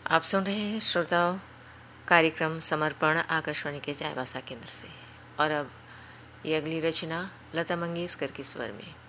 आप सुन रहे हैं श्रोताओं कार्यक्रम समर्पण आकाशवाणी के चाईबासा केंद्र से। और अब ये अगली रचना लता मंगेशकर के स्वर में।